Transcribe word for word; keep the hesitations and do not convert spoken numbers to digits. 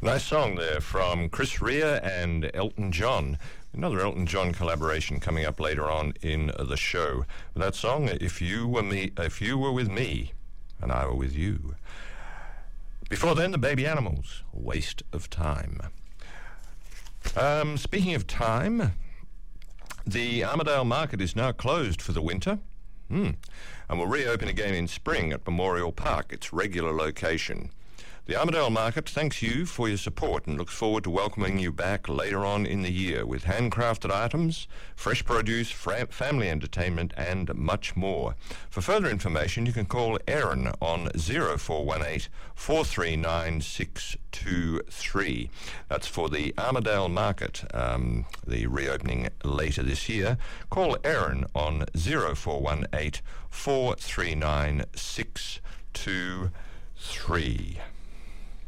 Nice song there from Chris Rea and Elton John. Another Elton John collaboration coming up later on in the show. That song, If You Were Me, If You Were With Me, and I Were With You. Before then, the Baby Animals, Waste of Time. Um, speaking of time, the Armadale Market is now closed for the winter. Hmm. And will reopen again in spring at Memorial Park, its regular location. The Armadale Market thanks you for your support and looks forward to welcoming you back later on in the year with handcrafted items, fresh produce, fra- family entertainment and much more. For further information, you can call Erin on zero four one eight, four three nine, six two three. That's for the Armadale Market, um, the reopening later this year. Call Erin on zero four one eight, four three nine, six two three.